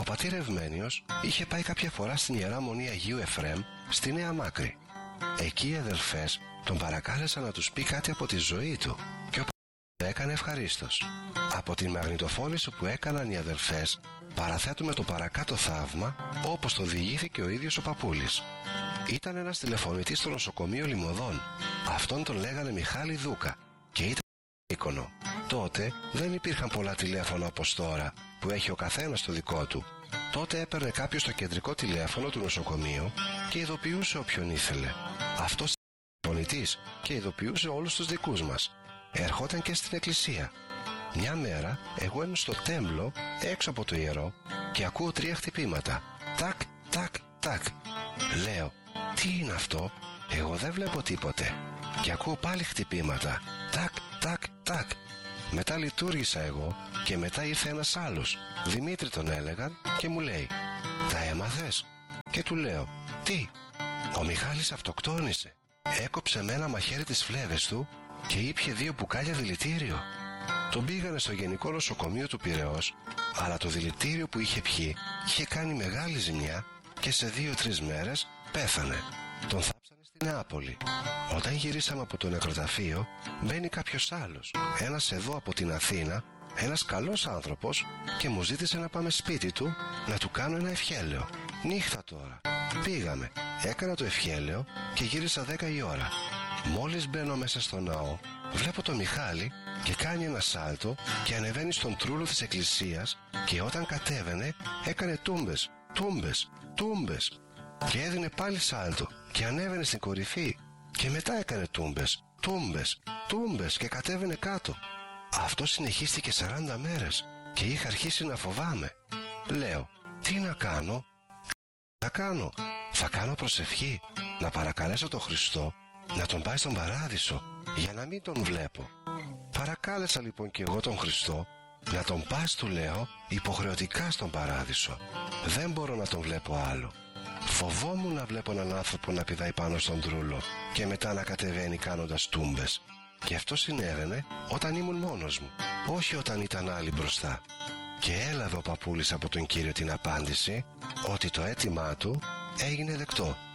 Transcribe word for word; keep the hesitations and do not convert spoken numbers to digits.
πατήρ Ευμένιος είχε πάει κάποια φορά στην Ιερά Μονή Αγίου Εφραίμ στη Νέα Μάκρη. Εκεί οι αδελφές τον παρακάλεσαν να τους πει κάτι από τη ζωή του και ο πατήρ έκανε ευχαρίστως. Από την μαγνητοφώνηση που έκαναν οι αδελφές παραθέτουμε το παρακάτω θαύμα όπως το διηγήθηκε ο ίδιος ο παππούλης. Ήταν ένας τηλεφωνητής στο νοσοκομείο Λιμωδών. Αυτόν τον λέγανε Μιχάλη Δούκα και ήταν εικονο. Τότε δεν υπήρχαν πολλά τηλέφωνα όπως τώρα που έχει ο καθένας το δικό του. Τότε έπαιρνε κάποιος το κεντρικό τηλέφωνο του νοσοκομείου και ειδοποιούσε όποιον ήθελε. Αυτός ήταν τηλεφωνητής και ειδοποιούσε όλους τους δικούς μας. Ερχόταν και στην εκκλησία. Μια μέρα εγώ ήμουν στο τέμπλο έξω από το ιερό και ακούω τρία χτυπήματα. Τάκ, τάκ, τάκ. Λέω, τι είναι αυτό? Εγώ δεν βλέπω τίποτε. Και ακούω πάλι χτυπήματα. Τάκ, τάκ, τάκ. Μετά λειτουργήσα εγώ και μετά ήρθε ένας άλλος. Δημήτρη τον έλεγαν και μου λέει, τα έμαθες? Και του λέω, τι? Ο Μιχάλης αυτοκτόνησε. Έκοψε με ένα μαχαίρι τις φλέβες του και ήπιε δύο μπουκάλια δηλητήριο. Τον πήγανε στο Γενικό Νοσοκομείο του Πειραιώς, αλλά το δηλητήριο που είχε πιει είχε κάνει μεγάλη ζημιά και σε δύο-τρεις μέρες πέθανε. Τον θάψανε στη Νεάπολη. Όταν γυρίσαμε από το νεκροταφείο, μπαίνει κάποιος άλλος, ένας εδώ από την Αθήνα, ένας καλός άνθρωπος, και μου ζήτησε να πάμε σπίτι του να του κάνω ένα ευχέλαιο. Νύχτα τώρα. Πήγαμε, έκανα το ευχέλαιο και γύρισα δέκα η ώρα. Μόλις μπαίνω μέσα στο ναό, βλέπω το Μιχάλη και κάνει ένα σάλτο και ανεβαίνει στον τρούλο της εκκλησίας και όταν κατέβαινε έκανε τούμπες, τούμπες, τούμπες και έδινε πάλι σάλτο και ανέβαινε στην κορυφή και μετά έκανε τούμπες, τούμπες, τούμπες και κατέβαινε κάτω. Αυτό συνεχίστηκε σαράντα μέρες και είχα αρχίσει να φοβάμαι. Λέω, τι να κάνω? Θα κάνω, θα κάνω προσευχή, να παρακαλέσω τον Χριστό να τον πάει στον παράδεισο για να μην τον βλέπω. Παρακάλεσα λοιπόν και εγώ τον Χριστό να τον πας, του λέω, υποχρεωτικά στον παράδεισο. Δεν μπορώ να τον βλέπω άλλο. Φοβόμουν να βλέπω έναν άνθρωπο να πηδάει πάνω στον τρούλο και μετά να κατεβαίνει κάνοντας τούμπες. Και αυτό συνέβαινε όταν ήμουν μόνος μου, όχι όταν ήταν άλλοι μπροστά. Και έλαβε ο παππούλης από τον Κύριο την απάντηση ότι το αίτημά του έγινε δεκτό.